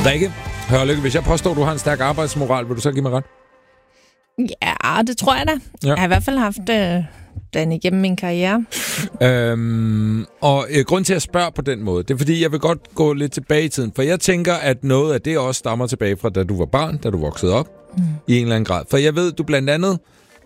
Rikke, hør lykke. Hvis jeg påstår, at du har en stærk arbejdsmoral, vil du så give mig ret? Ja, det tror jeg da. Ja. Jeg har i hvert fald haft den igennem min karriere. Grund til at jeg spørger på den måde, det er fordi, jeg vil godt gå lidt tilbage i tiden. For jeg tænker, at noget af det også stammer tilbage fra, da du var barn, da du voksede op i en eller anden grad. For jeg ved, du blandt andet,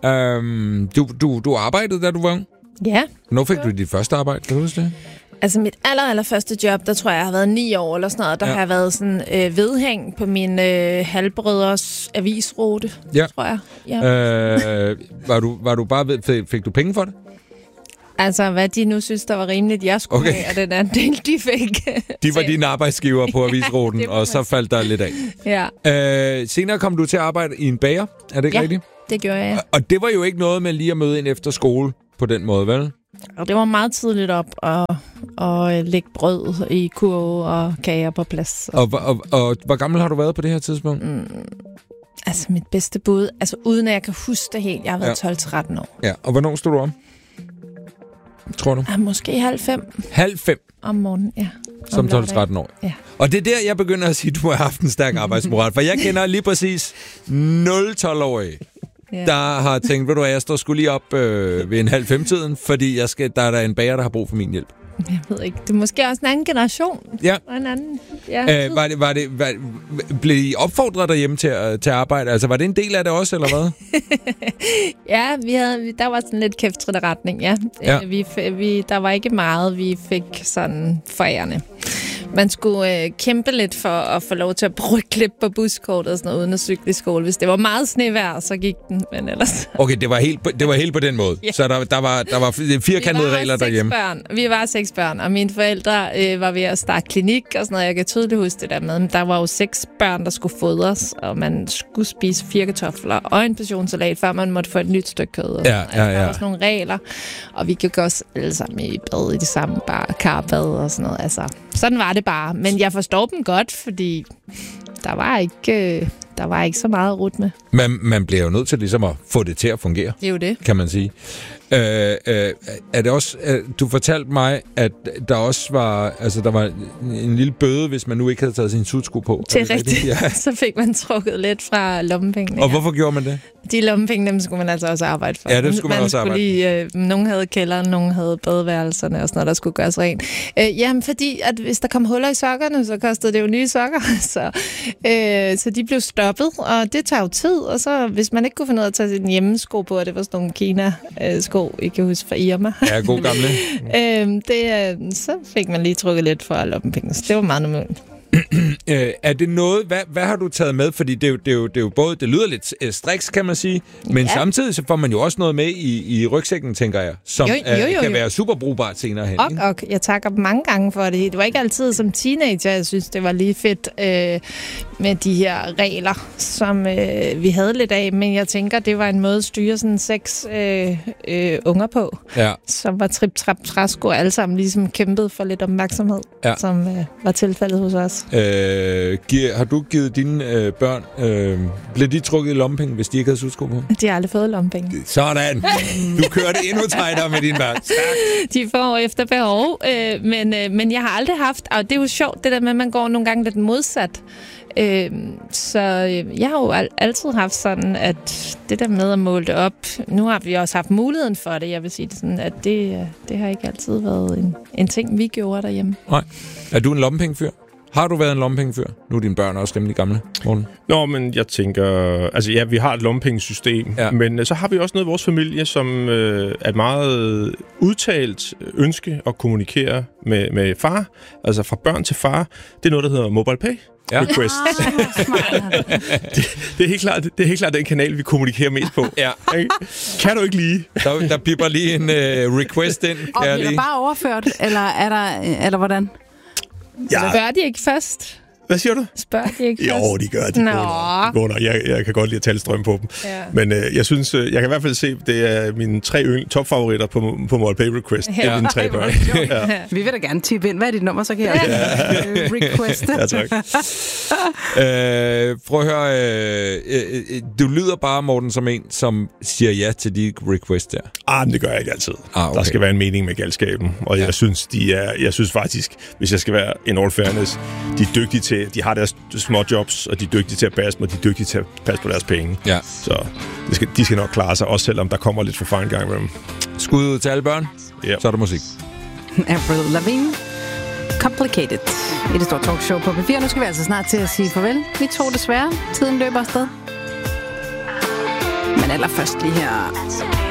du arbejdede, da du var ung. Ja. Hvornår fik du dit første arbejde? Kan du huske det? Altså mit allerførste job, der tror jeg har været 9 år eller sådan noget. Der har jeg været sådan vedhæng på min halvbrødres avisrute, tror jeg. Ja. Var du bare fik du penge for det? Altså, hvad de nu synes, der var rimeligt, jeg skulle have, og den anden del, de fik. De var dine arbejdsgiver på avisruten, og så faldt der lidt af. Ja. Senere kom du til at arbejde i en bager, er det ikke rigtigt? Det gjorde jeg. Og det var jo ikke noget med lige at møde ind efter skole på den måde, vel? Og det var meget tidligt op og lægge brød i kurve og kager på plads. Og hvor gammel har du været på det her tidspunkt? Altså mit bedste bud, altså uden at jeg kan huske det helt, jeg har været 12-13 år. Ja, og hvornår stod du om? Tror du? Måske 4:30. 4:30? Om morgenen, ja. Som 12-13 år? Ja. Og det er der, jeg begynder at sige, at du har haft en stærk arbejdsmoral. For jeg kender lige præcis 0-12-årige, der har tænkt, ved du hvad, jeg står sgu lige op ved en 4:30-tiden, fordi der er der en bager, der har brug for min hjælp. Jeg ved ikke. Det er måske også en anden generation. Ja. Og en anden, blev I opfordret derhjemme til at arbejde? Altså, var det en del af det også, eller hvad? Ja, der var sådan lidt kæftrit retning, ja. Der var ikke meget, vi fik sådan forærende. Man skulle kæmpe lidt for at få lov til at brygge lidt på buskortet og sådan noget, uden at cykle i skole. Hvis det var meget snevejr, så gik den, men ellers... Okay, det var helt på den måde. Ja. Så der var firkantede regler derhjemme. Vi var 6 børn, og mine forældre var ved at starte klinik og sådan noget. Jeg kan tydeligt huske det der med. Men der var jo 6 børn, der skulle fodres, og man skulle spise 4 kartofler og en portionssalat, før man måtte få et nyt stykke kød. Der var sådan nogle regler, og vi gik også alle sammen i bad i det samme karbad og sådan noget. Altså, sådan var det bare. Men jeg forstår dem godt, fordi der var ikke så meget at rute med. Man bliver jo nødt til ligesom at få det til at fungere. Det er jo det. Kan man sige. Er det også, du fortalte mig, at der også var, altså der var en lille bøde, hvis man nu ikke havde taget sin sudsko på. Det er rigtigt. Ja. Så fik man trukket lidt fra lommepengene. Og hvorfor gjorde man det? De lommepenge, dem skulle man altså også arbejde for. Ja, det skulle man også arbejde for. Nogen havde kælderen, nogen havde badeværelserne og sådan noget, der skulle gøres rent. Jamen, fordi at hvis der kom huller i sokkerne, så kostede det jo nye sokker. Så de blev stoppet, og det tager jo tid. Og så, hvis man ikke kunne finde ud af at tage sin hjemmesko på, og det var sådan nogle Kina-sko, ikke kan huske fra Irma. Ja, god gamle. Så fik man lige trukket lidt fra lommepenge. Det var meget normalt. Er det noget, hvad har du taget med? Fordi det er jo både, det lyder lidt striks, kan man sige, men samtidig så får man jo også noget med i rygsækken, tænker jeg, som kan være super brugbart senere hen. Og jeg takker mange gange for det. Det var ikke altid som teenager, jeg synes, det var lige fedt med de her regler, som vi havde lidt af, men jeg tænker, det var en måde at styre sådan 6 unger på, som var trip-trap-træsko, alle sammen ligesom kæmpede for lidt opmærksomhed, som var tilfældet hos os. Har du givet dine børn, blev de trukket i lommepenge, hvis de ikke havde sudsko på? De har aldrig fået lommepenge. Sådan! Du kørte endnu tightere med dine børn. De får efter behov, men jeg har aldrig haft, og det er jo sjovt, det der med, at man går nogle gange lidt modsat. Så jeg har jo altid haft sådan, at det der med at måle det op, nu har vi også haft muligheden for det, jeg vil sige det sådan, at det har ikke altid været en ting, vi gjorde derhjemme. Nej. Er du en lommepengefyr? Har du været en lommepengefyr? Nu er dine børn også rimelig gamle, Morten. Nå, men jeg tænker... Altså ja, vi har et lommepengesystem, men så har vi også noget i vores familie, som er et meget udtalt ønske at kommunikere med far. Altså fra børn til far. Det er noget, der hedder MobilePay. Ja. Request. Det er helt klart den kanal, vi kommunikerer mest på. Ja. Kan du ikke lige? Der bipper lige en request ind. Og bliver der bare overført, eller hvordan? Ja. Spørger de ikke først? Hvad siger du? Spørger de ikke først? Jo, de gør. De går der. Jeg kan godt lide at tale strøm på dem. Ja. Men jeg synes, jeg kan i hvert fald se, det er mine 3 topfavoritter på MobilePay Request. Det er mine 3 børn. Ja. Vi vil da gerne tippe ind. Hvad er dit nummer, så kan jeg requeste. Ja, tak. Prøv at høre. Du lyder bare, Morten, som en, som siger ja til de requests der. Men det gør jeg ikke altid. Okay. Der skal være en mening med galskaben. Og jeg synes faktisk, hvis jeg skal være in all fairness, de er dygtige til, de har deres små jobs, og de er dygtige til at passe dem, og de er dygtige til at passe på deres penge. Ja. Så de skal nok klare sig, også selvom der kommer lidt for fejl gang med dem. Skud ud til alle børn, så er der musik. Avril Lavigne, Complicated. I det store talkshow på P4. Nu skal vi altså snart til at sige farvel. Vi to desværre. Tiden løber afsted. Men allerførst lige her